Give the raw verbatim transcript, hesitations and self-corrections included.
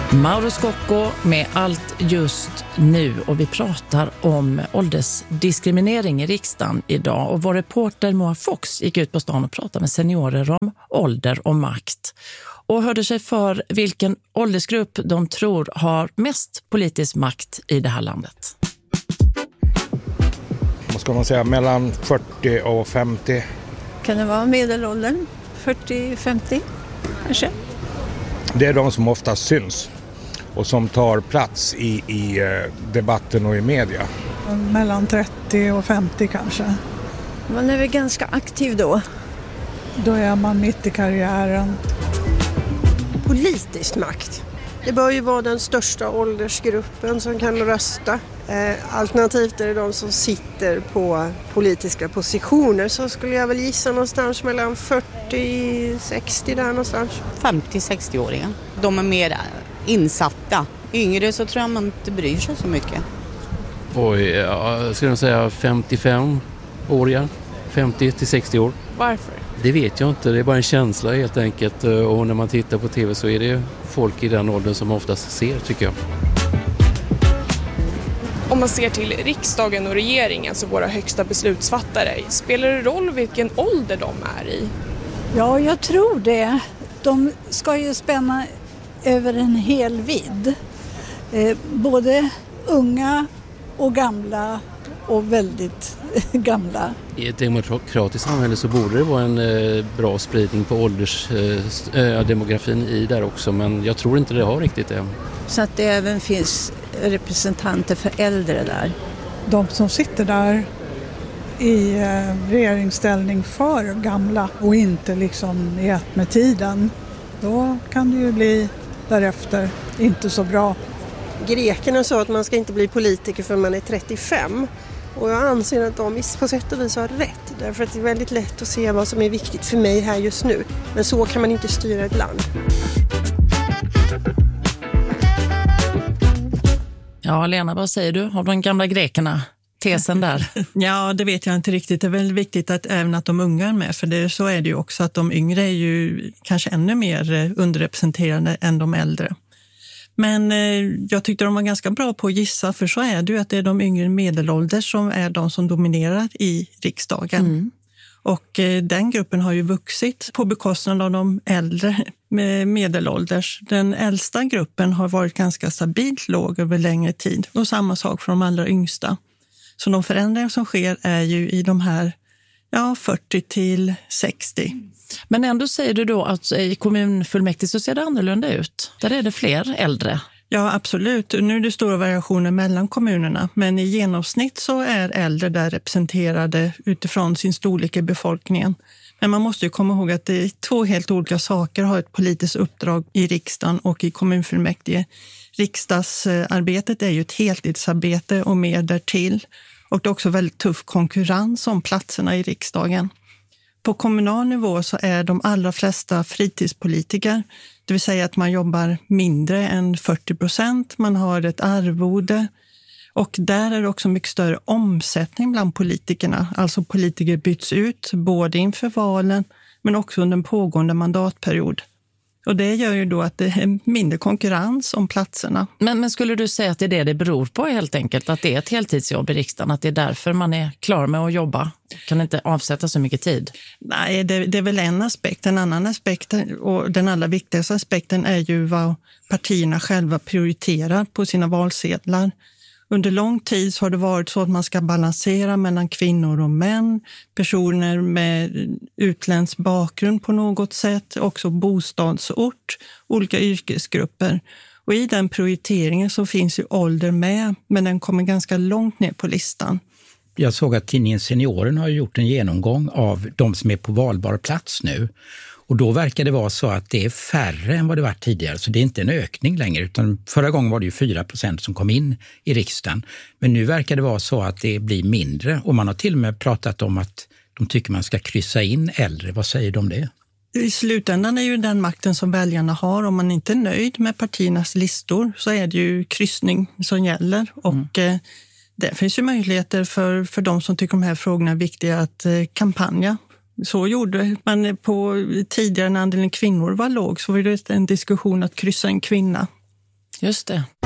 Mauro Scocco med Allt just nu, och vi pratar om åldersdiskriminering i riksdagen idag, och vår reporter Moa Fox gick ut på stan och pratade med seniorer om ålder och makt och hörde sig för vilken åldersgrupp de tror har mest politisk makt i det här landet. Vad ska man säga, mellan fyrtio och femtio. Kan det vara medelåldern? fyrtio femtio kanske? Det är de som oftast syns och som tar plats i, i debatten och i media. Mellan trettio och femtio kanske. Man är väl ganska aktiv då? Då är man mitt i karriären. Politisk makt. Det bör ju vara den största åldersgruppen som kan rösta. Alternativt är det de som sitter på politiska positioner, så skulle jag väl gissa någonstans mellan fyrtio sextio där någonstans. femtio sextio-åringar. De är mer insatta. Yngre så tror jag man inte bryr sig så mycket. Oj, jag skulle säga femtiofem-åringar. femtio till sextio år. Varför? Det vet jag inte, det är bara en känsla helt enkelt. Och när man tittar på tv så är det folk i den åldern som oftast ser, tycker jag. Om man ser till riksdagen och regeringen, alltså våra högsta beslutsfattare, spelar det roll vilken ålder de är i? Ja, jag tror det. De ska ju spänna över en hel vidd. Eh, både unga och gamla och väldigt gamla. I ett demokratiskt samhälle så borde det vara en eh, bra spridning på åldersdemografin eh, i där också, men jag tror inte det har riktigt det. Så att det även finns representanter för äldre där. De som sitter där i eh, regeringsställning för gamla och inte liksom i ett med tiden, då kan det ju bli därefter inte så bra. Grekerna sa att man ska inte bli politiker för man är trettiofem. Och jag anser att de på sätt och vis har rätt. Därför att det är väldigt lätt att se vad som är viktigt för mig här just nu. Men så kan man inte styra ett land. Ja, Lena, vad säger du? Har de gamla grekerna tesen där? Ja, det vet jag inte riktigt. Det är väl viktigt att även att de unga är med. För det, så är det ju också att de yngre är ju kanske ännu mer underrepresenterade än de äldre. Men eh, jag tyckte de var ganska bra på att gissa, för så är det ju att det är de yngre medelålders som är de som dominerar i riksdagen. Mm. Och eh, den gruppen har ju vuxit på bekostnad av de äldre med medelålders. Den äldsta gruppen har varit ganska stabilt låg över längre tid, och samma sak för de allra yngsta. Så de förändringar som sker är ju i de här ja, fyrtio till sextio. Men ändå säger du då att i kommunfullmäktige så ser det annorlunda ut. Där är det fler äldre. Ja, absolut. Nu är det stora variationer mellan kommunerna. Men i genomsnitt så är äldre där representerade utifrån sin storlek i befolkningen. Men man måste ju komma ihåg att det är två helt olika saker att ha ett politiskt uppdrag i riksdagen och i kommunfullmäktige. Riksdagsarbetet är ju ett heltidsarbete och mer därtill. Och det är också väldigt tuff konkurrens om platserna i riksdagen. På kommunal nivå så är de allra flesta fritidspolitiker, det vill säga att man jobbar mindre än fyrtio procent, man har ett arvode, och där är det också mycket större omsättning bland politikerna. Alltså politiker byts ut både inför valen men också under en pågående mandatperiod. Och det gör ju då att det är mindre konkurrens om platserna. Men, men skulle du säga att det är det det beror på helt enkelt? Att det är ett heltidsjobb i riksdagen? Att det är därför man är klar med att jobba? Kan inte avsätta så mycket tid? Nej, det, det är väl en aspekt. En annan aspekt, och den allra viktigaste aspekten, är ju vad partierna själva prioriterar på sina valsedlar. Under lång tid så har det varit så att man ska balansera mellan kvinnor och män, personer med utländsk bakgrund på något sätt, också bostadsort, olika yrkesgrupper. Och i den prioriteringen så finns ju ålder med, men den kommer ganska långt ner på listan. Jag såg att tidningen Senioren har gjort en genomgång av de som är på valbar plats nu. Och då verkar det vara så att det är färre än vad det var tidigare. Så det är inte en ökning längre, utan förra gången var det ju fyra procent som kom in i riksdagen. Men nu verkar det vara så att det blir mindre. Och man har till och med pratat om att de tycker man ska kryssa in äldre. Vad säger de om det? I slutändan är ju den makten som väljarna har. Om man inte är nöjd med partiernas listor så är det ju kryssning som gäller. Och mm. det finns ju möjligheter för, för de som tycker de här frågorna är viktiga att kampanja. Så gjorde man på tidigare när andelen kvinnor var låg, så var det en diskussion att kryssa en kvinna. Just det.